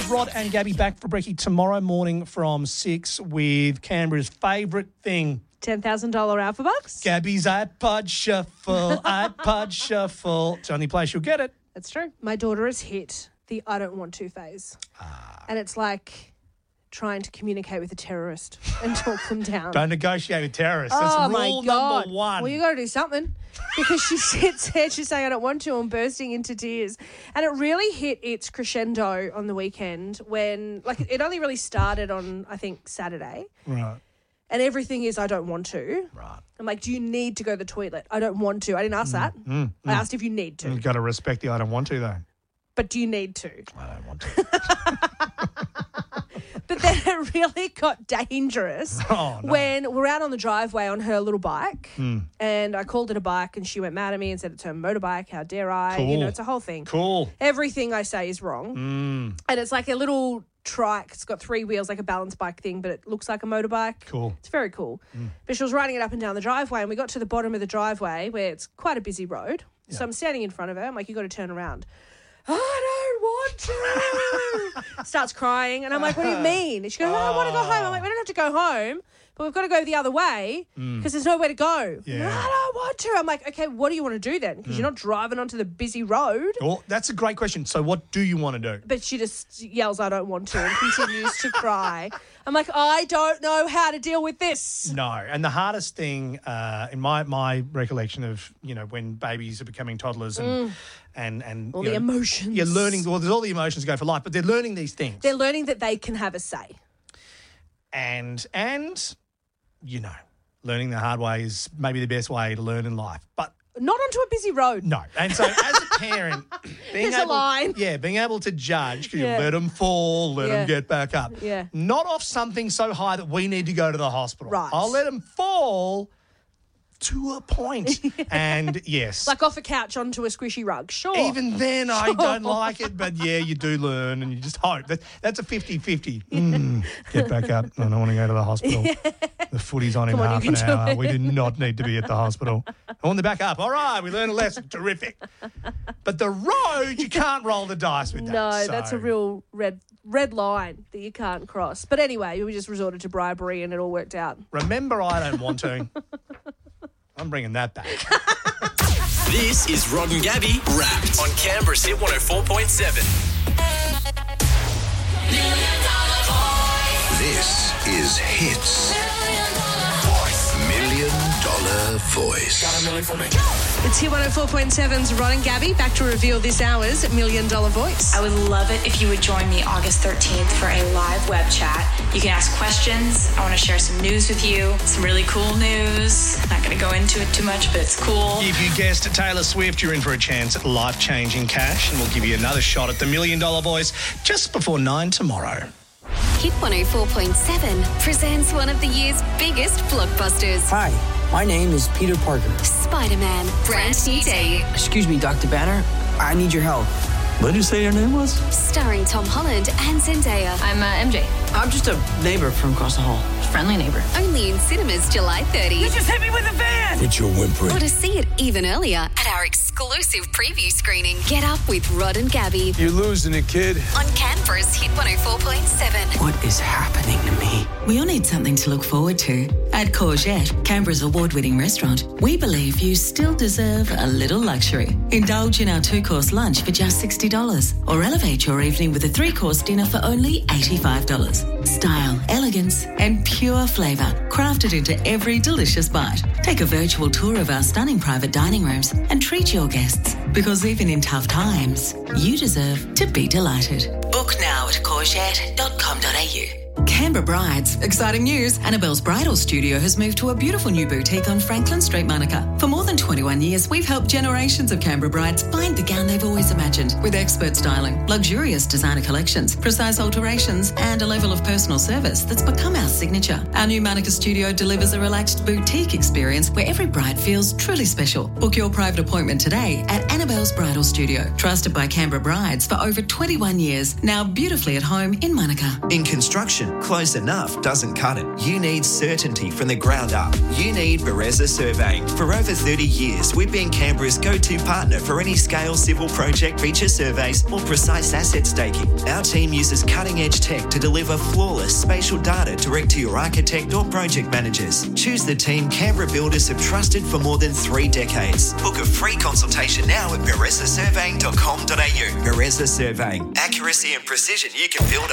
Rod and Gabby back for brekkie tomorrow morning from 6 with Canberra's favourite thing. $10,000 Alpha Bucks. Gabby's iPod Shuffle, iPod Shuffle. It's the only place you'll get it. That's true. My daughter has hit the I don't want to phase. And it's like trying to communicate with a terrorist and talk them down. Don't negotiate with terrorists. That's rule number one. Well, you got to do something because she sits there, she's saying, I don't want to, and bursting into tears. And it really hit its crescendo on the weekend when, like, it only really started on, I think, Saturday. Right. And everything is, I don't want to. Right. I'm like, do you need to go to the toilet? I don't want to. I didn't ask that. I asked if you need to. You've got to respect the I don't want to, though. But do you need to? I don't want to. But then it really got dangerous when we're out on the driveway on her little bike and I called it a bike and she went mad at me and said it's her motorbike. How dare I? Cool. You know, it's a whole thing. Cool. Everything I say is wrong. And it's like a little trike. It's got 3 wheels, like a balance bike thing, but it looks like a motorbike. Cool. It's very cool. But she was riding it up and down the driveway and we got to the bottom of the driveway where it's quite a busy road. Yeah. So I'm standing in front of her. I'm like, you got to turn around. I don't want to. Starts crying. And I'm like, what do you mean? And she goes, I want to go home. I'm like, we don't have to go home, but we've got to go the other way because there's nowhere to go. Yeah. I don't want to. I'm like, okay, what do you want to do then? Because you're not driving onto the busy road. Well, that's a great question. So what do you want to do? But she just yells, I don't want to, and continues to cry. I'm like, I don't know how to deal with this. No. And the hardest thing, in my recollection of, you know, when babies are becoming toddlers and all the emotions. You're learning, well, there's all the emotions go for life, but they're learning these things. They're learning that they can have a say. And you know, learning the hard way is maybe the best way to learn in life. But not onto a busy road. No. And so as a parent, being able to judge, because you let them fall, let them get back up. Yeah. Not off something so high that we need to go to the hospital. Right. I'll let them fall to a point. And yes. Like off a couch onto a squishy rug, sure. Even then, I don't like it. But, yeah, you do learn and you just hope. That's a 50-50. Get back up. I don't want to go to the hospital. The footy's on in half an hour. We do not need to be at the hospital. I want the back up. All right, we learned a lesson. Terrific. But the road, you can't roll the dice with that. No, that's a real red line that you can't cross. But anyway, we just resorted to bribery and it all worked out. Remember, I don't want to. I'm bringing that back. This is Rod and Gabby Wrapped on Canberra's Hit 104.7. This is Hits. $1 Million Voice. Got a million for me. It's Hit 104.7's Rod and Gabby back to reveal this hour's $1 Million Voice. I would love it if you would join me August 13th for a live web chat. You can ask questions. I want to share some news with you, some really cool news. Not going to go into it too much, but it's cool. If you guessed Taylor Swift, you're in for a chance at life-changing cash, and we'll give you another shot at the $1 Million Voice just before 9 tomorrow. Hit 104.7 presents one of the year's biggest blockbusters. Hi, my name is Peter Parker. Spider-Man, brand new day. Excuse me, Dr. Banner. I need your help. What did you say your name was? Starring Tom Holland and Zendaya. I'm MJ. I'm just a neighbor from across the hall. Friendly neighbor. Only in cinemas July 30. You just hit me with a van! Quit your whimpering. Or to see it even earlier at our exclusive preview screening. Get up with Rod and Gabby. You're losing it, kid. On Canberra's Hit 104.7. What is happening to me? We all need something to look forward to. At Courgette, Canberra's award-winning restaurant, we believe you still deserve a little luxury. Indulge in our 2-course lunch for just $60 or elevate your evening with a 3-course dinner for only $85. Style, elegance and pure flavour crafted into every delicious bite. Take a virtual tour of our stunning private dining rooms and treat your guests, because even in tough times, you deserve to be delighted. Book now at courgette.com.au. Canberra Brides. Exciting news. Annabelle's Bridal Studio has moved to a beautiful new boutique on Franklin Street, Monica. For more than 21 years, we've helped generations of Canberra brides find the gown they've always imagined, with expert styling, luxurious designer collections, precise alterations, and a level of personal service that's become our signature. Our new Monica Studio delivers a relaxed boutique experience where every bride feels truly special. Book your private appointment today at Annabelle's Bridal Studio. Trusted by Canberra brides for over 21 years, now beautifully at home in Monica. In construction, close enough doesn't cut it. You need certainty from the ground up. You need Bereza Surveying. For over 30 years, we've been Canberra's go-to partner for any scale civil project feature surveys or precise asset staking. Our team uses cutting-edge tech to deliver flawless spatial data direct to your architect or project managers. Choose the team Canberra builders have trusted for more than 3 decades. Book a free consultation now at berezasurveying.com.au. Bereza Surveying. Accuracy and precision you can build